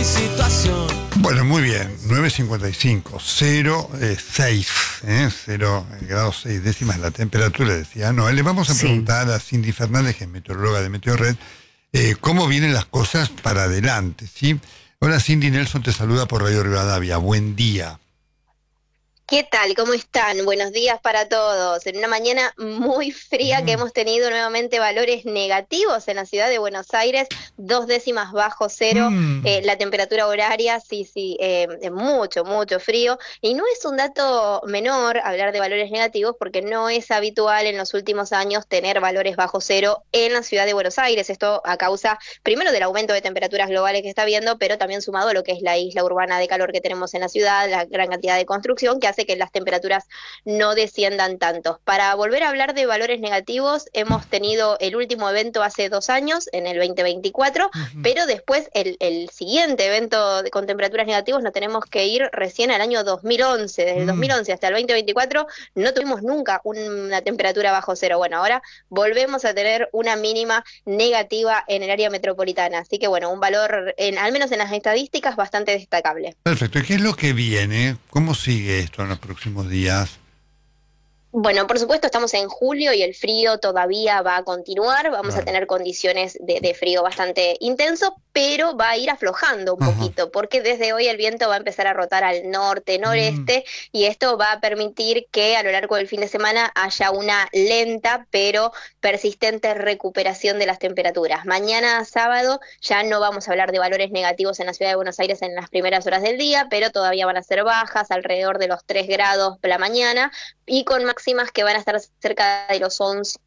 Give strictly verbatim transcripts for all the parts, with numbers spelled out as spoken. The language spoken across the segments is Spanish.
situación. Bueno, muy bien, nueve cincuenta y cinco, cero seis, ¿eh? cero grados seis décimas la temperatura, decía. No, le vamos a Sí. preguntar a Cindy Fernández, que es meteoróloga de Meteorred, eh, cómo vienen las cosas para adelante, ¿sí? Hola Cindy, Nelson te saluda por Radio Rivadavia, buen día. ¿Qué tal? ¿Cómo están? Buenos días para todos. En una mañana muy fría Mm. que hemos tenido nuevamente valores negativos en la ciudad de Buenos Aires, dos décimas bajo cero, Mm. eh, la temperatura horaria, sí, sí, eh, mucho, mucho frío. Y no es un dato menor hablar de valores negativos porque no es habitual en los últimos años tener valores bajo cero en la ciudad de Buenos Aires. Esto a causa, primero, del aumento de temperaturas globales que está habiendo, pero también sumado a lo que es la isla urbana de calor que tenemos en la ciudad, la gran cantidad de construcción que hace que las temperaturas no desciendan tanto. Para volver a hablar de valores negativos, hemos tenido el último evento hace dos años, en el veinte veinticuatro, Ujú. pero después el, el siguiente evento de, con temperaturas negativas nos tenemos que ir recién al año dos mil once. Desde el Mm. dos mil once hasta el veinte veinticuatro no tuvimos nunca una temperatura bajo cero. Bueno, ahora volvemos a tener una mínima negativa en el área metropolitana. Así que bueno, un valor, en, al menos en las estadísticas, bastante destacable. Perfecto, ¿y qué es lo que viene? ¿Cómo sigue esto en los próximos días? Bueno, por supuesto estamos en julio y el frío todavía va a continuar, vamos Claro. a tener condiciones de, de frío bastante intenso, pero va a ir aflojando un Ajá. poquito, porque desde hoy el viento va a empezar a rotar al norte, noreste, y esto va a permitir que a lo largo del fin de semana haya una lenta pero persistente recuperación de las temperaturas. Mañana sábado ya no vamos a hablar de valores negativos en la ciudad de Buenos Aires en las primeras horas del día, pero todavía van a ser bajas, alrededor de los tres grados por la mañana, y con máximas que van a estar cerca de los once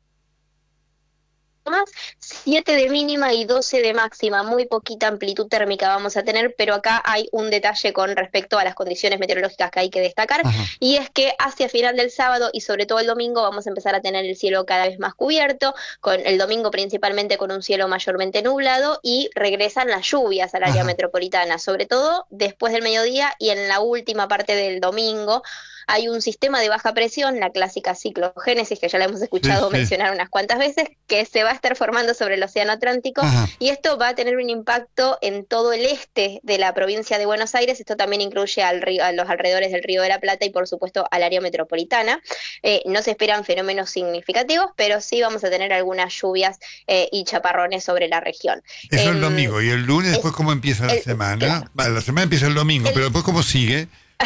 más, siete de mínima y doce de máxima, muy poquita amplitud térmica vamos a tener, pero acá hay un detalle con respecto a las condiciones meteorológicas que hay que destacar, Ajá. y es que hacia final del sábado y sobre todo el domingo vamos a empezar a tener el cielo cada vez más cubierto, con el domingo principalmente con un cielo mayormente nublado, y regresan las lluvias al área Ajá. metropolitana, sobre todo después del mediodía y en la última parte del domingo. Hay un sistema de baja presión, la clásica ciclogénesis, que ya la hemos escuchado Sí, sí. mencionar unas cuantas veces, que se va a estar formando sobre el Océano Atlántico, Ajá. y esto va a tener un impacto en todo el este de la provincia de Buenos Aires. Esto también incluye al río, a los alrededores del Río de la Plata y por supuesto al área metropolitana. Eh, no se esperan fenómenos significativos, pero sí vamos a tener algunas lluvias eh, y chaparrones sobre la región. Eso Em, el domingo, y el lunes, es- después, ¿cómo empieza la el- semana? claro. Vale, la semana empieza el domingo, El- pero después, ¿cómo sigue?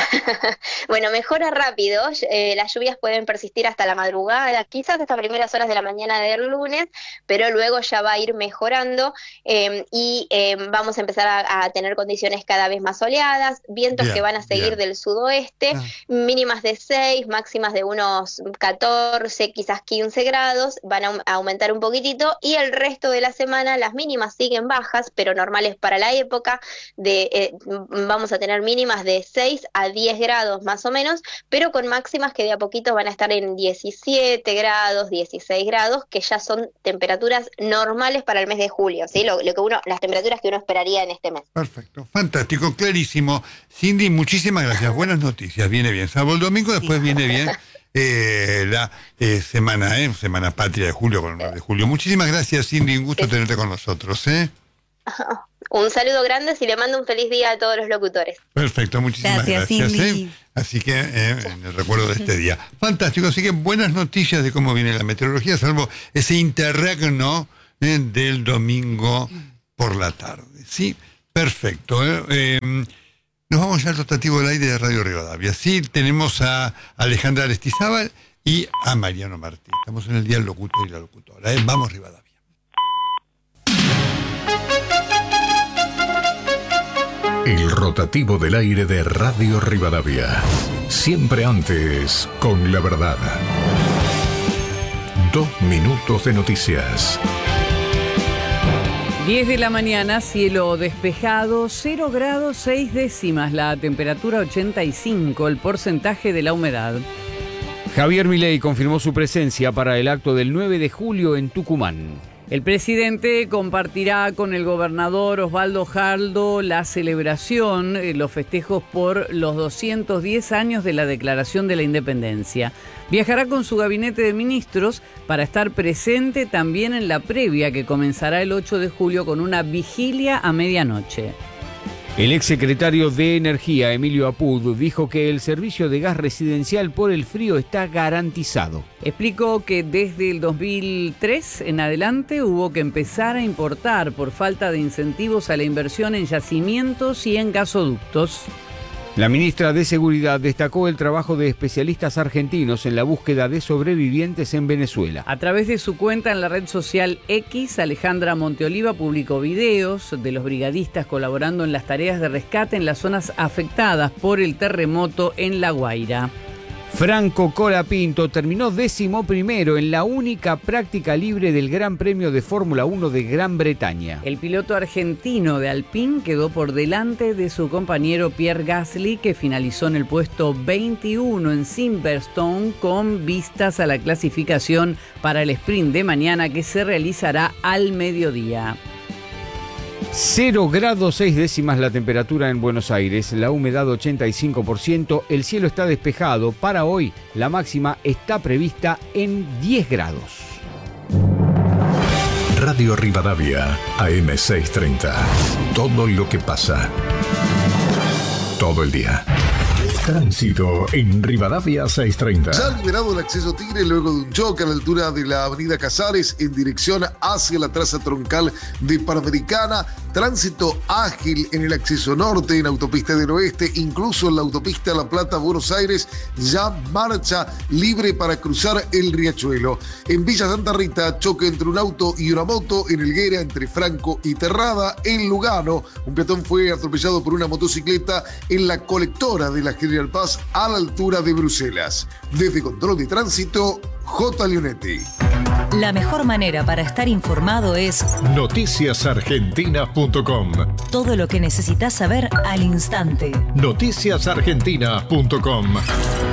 Bueno, mejora rápido, eh, las lluvias pueden persistir hasta la madrugada, quizás hasta primeras horas de la mañana del lunes, pero luego ya va a ir mejorando, eh, y eh, vamos a empezar a, a tener condiciones cada vez más soleadas, vientos Bien, que van a seguir bien. del sudoeste, Ah. mínimas de seis, máximas de unos catorce, quizás quince grados, van a aum- a aumentar un poquitito, y el resto de la semana las mínimas siguen bajas, pero normales para la época, de eh, vamos a tener mínimas de seis a diez grados más o menos, pero con máximas que de a poquito van a estar en diecisiete grados, dieciséis grados, que ya son temperaturas normales para el mes de julio, ¿sí? Lo, lo que uno, las temperaturas que uno esperaría en este mes. Perfecto, fantástico, clarísimo. Cindy, muchísimas gracias. Buenas noticias, viene bien. Salvo el domingo, después viene bien eh, la eh, semana, eh, semana patria de julio, con el nueve de julio. Muchísimas gracias, Cindy, un gusto Sí. tenerte con nosotros, ¿eh? Un saludo grande y le mando un feliz día a todos los locutores. Perfecto, muchísimas Gracias, gracias. Cindy. ¿eh? Así que, eh, en el recuerdo de este día. Fantástico, así que buenas noticias de cómo viene la meteorología, salvo ese interregno eh, del domingo por la tarde. Sí, perfecto. ¿eh? Eh, nos vamos ya al rotativo del aire de Radio Rivadavia. Sí, tenemos a Alejandra Aristizábal y a Mariano Martí. Estamos en el día del locutor y la locutora. ¿eh? Vamos, Rivadavia. El rotativo del aire de Radio Rivadavia. Siempre antes con la verdad. Dos minutos de noticias. diez de la mañana, cielo despejado, cero grados seis décimas, la temperatura ochenta y cinco, el porcentaje de la humedad. Javier Milei confirmó su presencia para el acto del nueve de julio en Tucumán. El presidente compartirá con el gobernador Osvaldo Jaldo la celebración, eh, los festejos por los doscientos diez años de la Declaración de la Independencia. Viajará con su gabinete de ministros para estar presente también en la previa que comenzará el ocho de julio con una vigilia a medianoche. El exsecretario de Energía, Emilio Apud, dijo que el servicio de gas residencial por el frío está garantizado. Explicó que desde el dos mil tres en adelante hubo que empezar a importar por falta de incentivos a la inversión en yacimientos y en gasoductos. La ministra de Seguridad destacó el trabajo de especialistas argentinos en la búsqueda de sobrevivientes en Venezuela. A través de su cuenta en la red social X, Alejandra Monteoliva publicó videos de los brigadistas colaborando en las tareas de rescate en las zonas afectadas por el terremoto en La Guaira. Franco Colapinto terminó décimo primero en la única práctica libre del Gran Premio de Fórmula uno de Gran Bretaña. El piloto argentino de Alpine quedó por delante de su compañero Pierre Gasly, que finalizó en el puesto veintiuno en Silverstone con vistas a la clasificación para el sprint de mañana que se realizará al mediodía. cero grados seis décimas la temperatura en Buenos Aires, la humedad ochenta y cinco por ciento, el cielo está despejado. Para hoy, la máxima está prevista en diez grados. Radio Rivadavia, A M seiscientos treinta. Todo lo que pasa. Todo el día. Tránsito en Rivadavia seiscientos treinta. Ya liberado el acceso Tigre luego de un choque a la altura de la avenida Casares en dirección hacia la traza troncal de Panamericana. Tránsito ágil en el acceso norte, en autopista del oeste, incluso en la autopista La Plata-Buenos Aires, ya marcha libre para cruzar el riachuelo. En Villa Santa Rita, choque entre un auto y una moto en Helguera entre Franco y Terrada. En Lugano, un peatón fue atropellado por una motocicleta en la colectora de la General Paz a la altura de Bruselas. Desde Control de Tránsito, J. Leonetti. La mejor manera para estar informado es noticias argentinas punto com. Todo lo que necesitas saber al instante. noticias argentinas punto com.